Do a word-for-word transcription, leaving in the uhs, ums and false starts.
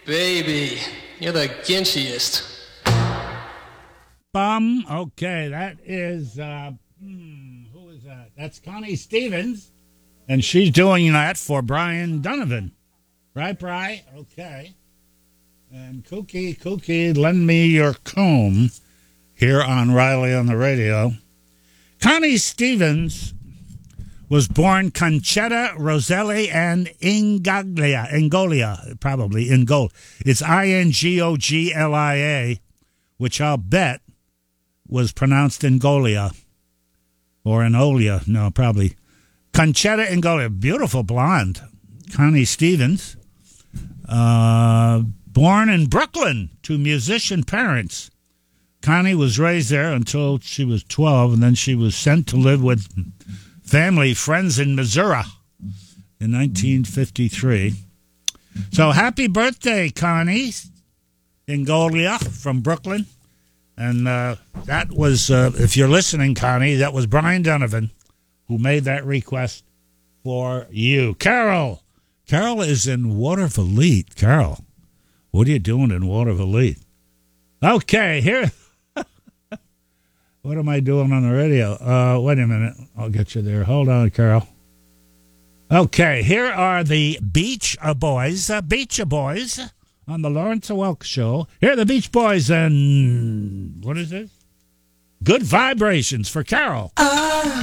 Baby, you're the ginchiest. Bum. Okay, that is, uh, hmm, who is that? That's Connie Stevens. And she's doing that for Brian Donovan. Right, Bri? Okay. And Kooky, Kooky, lend me your comb here on Riley on the Radio. Connie Stevens was born Conchetta Roselli and Ingoglia, Ingolia, probably, Ingol. It's I N G O G L I A, which I'll bet was pronounced Ingolia. Or Inolia, no, probably. Conchetta Ingolia, beautiful blonde. Connie Stevens, uh, born in Brooklyn to musician parents. Connie was raised there until she was twelve, and then she was sent to live with family friends in Missouri in nineteen fifty-three. So happy birthday, Connie Ingolia from Brooklyn. And uh, that was, uh, if you're listening, Connie, that was Brian Donovan who made that request for you. Carol. Carol is in Watervliet. Carol, what are you doing in Watervliet? Okay, here. What am I doing on the radio? Uh, wait a minute. I'll get you there. Hold on, Carol. Okay, here are the Beach Boys. Uh, Beach Boys on the Lawrence Welk Show. Here are the Beach Boys and what is this? Good Vibrations for Carol. I